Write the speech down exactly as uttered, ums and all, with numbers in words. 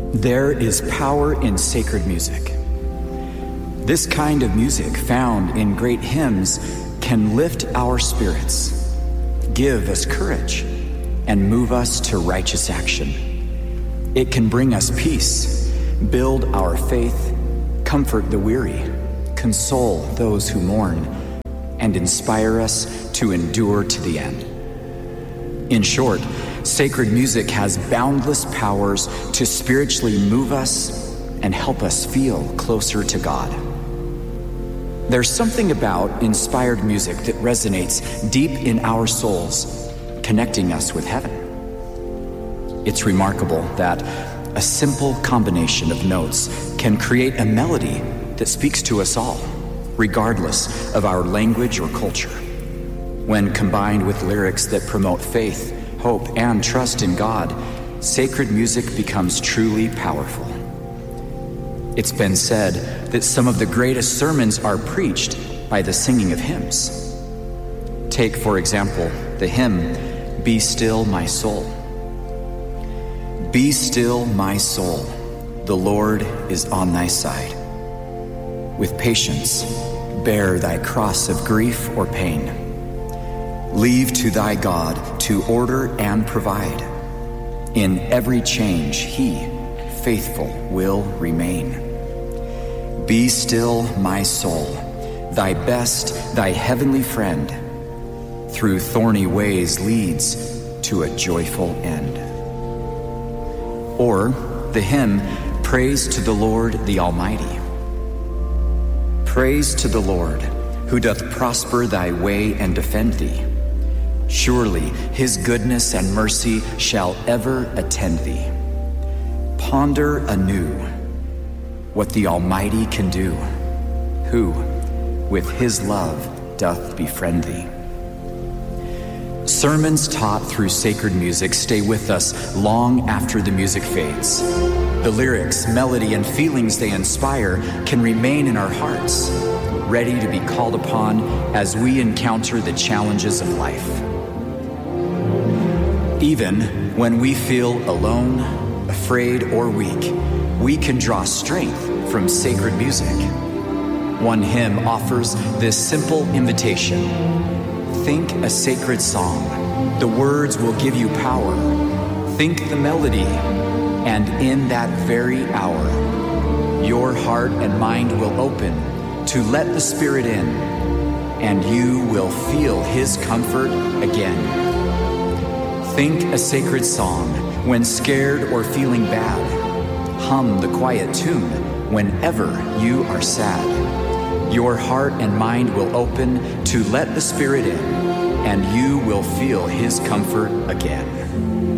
There is power in sacred music. This kind of music found in great hymns can lift our spirits, give us courage, and move us to righteous action. It can bring us peace, build our faith, comfort the weary, console those who mourn, and inspire us to endure to the end. In short, sacred music has boundless powers to spiritually move us and help us feel closer to God. There's something about inspired music that resonates deep in our souls, connecting us with heaven. It's remarkable that a simple combination of notes can create a melody that speaks to us all, regardless of our language or culture. When combined with lyrics that promote faith, hope, and trust in God, sacred music becomes truly powerful. It's been said that some of the greatest sermons are preached by the singing of hymns. Take, for example, the hymn, "Be Still My Soul." Be still, my soul, the Lord is on thy side. With patience, bear thy cross of grief or pain. Leave to thy God to order and provide. In every change, he, faithful, will remain. Be still, my soul, thy best, thy heavenly friend, through thorny ways leads to a joyful end. Or the hymn, "Praise to the Lord the Almighty." Praise to the Lord, who doth prosper thy way and defend thee. Surely his goodness and mercy shall ever attend thee. Ponder anew what the Almighty can do, who with his love doth befriend thee. Sermons taught through sacred music stay with us long after the music fades. The lyrics, melody, and feelings they inspire can remain in our hearts, ready to be called upon as we encounter the challenges of life. Even when we feel alone, afraid, or weak, we can draw strength from sacred music. One hymn offers this simple invitation: think a sacred song. The words will give you power. Think the melody, and in that very hour, your heart and mind will open to let the Spirit in, and you will feel his comfort again. Think a sacred song when scared or feeling bad. Hum the quiet tune whenever you are sad. Your heart and mind will open to let the Spirit in, and you will feel his comfort again.